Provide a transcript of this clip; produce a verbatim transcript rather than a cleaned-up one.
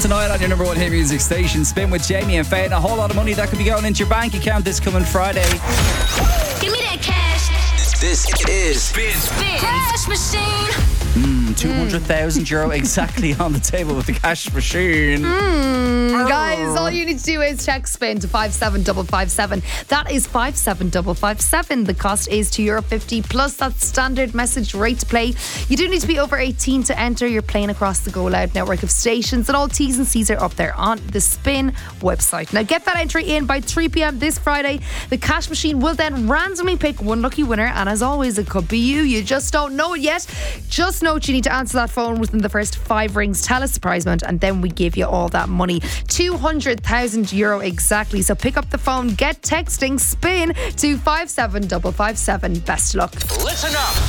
tonight on your number one hit music station. Spin with Jamie and Faye, and a whole lot of money that could be going into your bank account this coming Friday. Give me that cash. This is Spin. Spin. Cash machine. Mm, two hundred thousand euro exactly on the table with the cash machine. Mm, guys, all you need to do is check spin to five seven five five seven. That is five seven five five seven. The cost is two euro fifty plus that standard message rate to play. You do need to be over eighteen to enter. You're playing across the Go Loud network of stations, and all T's and C's are up there on the Spin website. Now get that entry in by three p.m. this Friday. The cash machine will then randomly pick one lucky winner, and as always, it could be you. You just don't know it yet. Just note you need to answer that phone within the first five rings. Tell us the prize amount, and then we give you all that money. two hundred thousand euro exactly. So pick up the phone, get texting Spin to five seven five five seven. Best of luck. Listen Up.